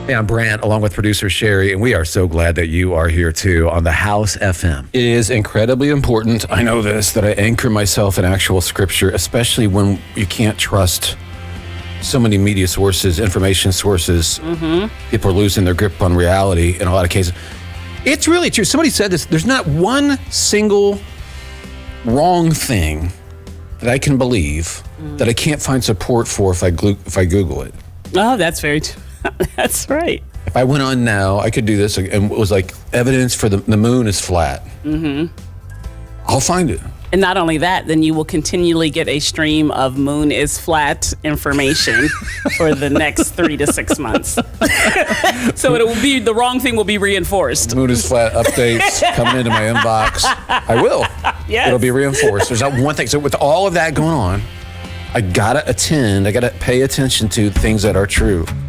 Hey, I'm Brant, along with producer Sherry, and we are so glad that you are here too on the House FM. It is incredibly important, I know this, that I anchor myself in actual scripture, especially when you can't trust so many media sources, information sources. People are losing their grip on reality in a lot of cases. It's really true. Somebody said this. There's not one single wrong thing that I can believe that I can't find support for if I Google it. Oh, that's very true. That's right. If I went on now, I could do this, and it was like evidence for the moon is flat. I'll find it. And not only that, then you will continually get a stream of moon is flat information for the next 3 to 6 months. So it will be, the wrong thing will be reinforced. Moon is flat updates coming into my inbox. I will. Yes. It'll be reinforced. There's not one thing. So with all of that going on, I gotta attend. I gotta pay attention to things that are true.